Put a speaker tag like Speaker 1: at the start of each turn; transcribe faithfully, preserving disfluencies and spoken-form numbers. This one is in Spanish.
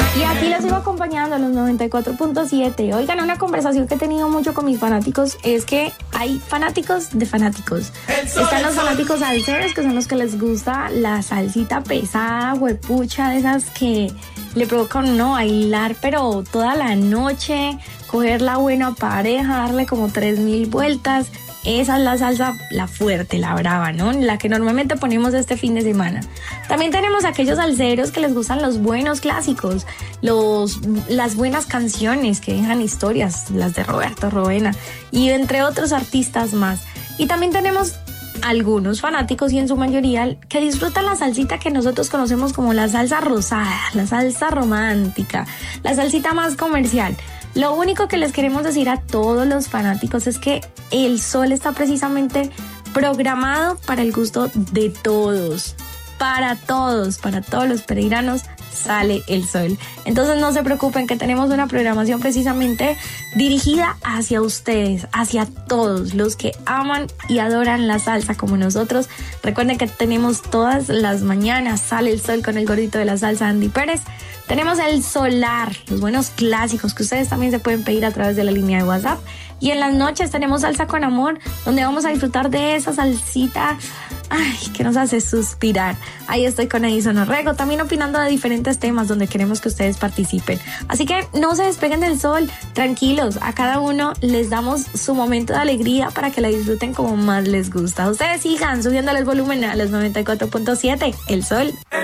Speaker 1: Y aquí los sigo acompañando a los noventa y cuatro punto siete. Oigan, una conversación que he tenido mucho con mis fanáticos es que hay fanáticos de fanáticos. Están los fanáticos salseros, que son los que les gusta la salsita pesada, huepucha, de esas que le provocan a uno bailar, pero toda la noche, coger la buena pareja, darle como tres mil vueltas. Esa es la salsa, la fuerte, la brava, ¿no? La que normalmente ponemos este fin de semana. También tenemos aquellos salseros que les gustan los buenos clásicos, los, las buenas canciones que dejan historias, las de Roberto Rovena y entre otros artistas más. Y también tenemos algunos fanáticos, y en su mayoría, que disfrutan la salsita que nosotros conocemos como la salsa rosada, la salsa romántica, la salsita más comercial. Lo único que les queremos decir a todos los fanáticos es que el sol está precisamente programado para el gusto de todos, para todos, para todos los peregrinos sale el sol. Entonces no se preocupen, que tenemos una programación precisamente dirigida hacia ustedes, hacia todos los que aman y adoran la salsa como nosotros. Recuerden que tenemos todas las mañanas Sale el Sol con el gordito de la salsa, Andy Pérez. Tenemos el solar, los buenos clásicos que ustedes también se pueden pedir a través de la línea de WhatsApp. Y en las noches tenemos Salsa con Amor, donde vamos a disfrutar de esa salsita, ay, que nos hace suspirar. Ahí estoy con Edison Orrego, también opinando de diferentes temas donde queremos que ustedes participen. Así que no se despeguen del sol, tranquilos, a cada uno les damos su momento de alegría para que la disfruten como más les gusta. Ustedes sigan subiéndole el volumen a los noventa y cuatro punto siete, El Sol.